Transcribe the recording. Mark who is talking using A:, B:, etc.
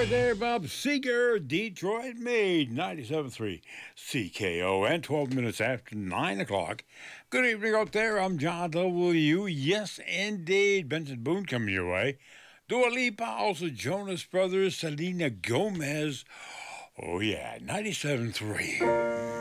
A: right there, Bob Seger, Detroit made 97.3 CKON, 12 minutes after 9 o'clock. Good evening out there. I'm John W. Yes, indeed. Benson Boone coming your way. Dua Lipa, also Jonas Brothers, Selena Gomez. Oh, yeah, 97.3.